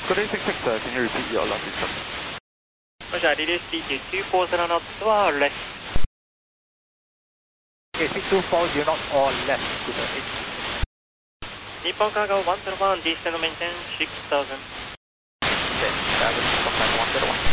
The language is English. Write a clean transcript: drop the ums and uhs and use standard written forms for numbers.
Good day, 66, can you repeat your last distance? Roger, reduce DQ 240 knots or less. Okay, 6240 knots or less. Nippon Cargo 101, descend maintain 6000. Okay, that is 101.